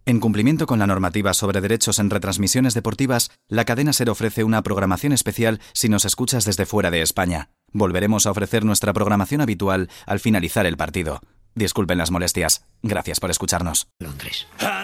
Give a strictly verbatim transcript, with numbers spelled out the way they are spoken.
En cumplimiento con la normativa sobre derechos en retransmisiones deportivas, la cadena SER ofrece una programación especial si nos escuchas desde fuera de España. Volveremos a ofrecer nuestra programación habitual al finalizar el partido. Disculpen las molestias. Gracias por escucharnos. Londres.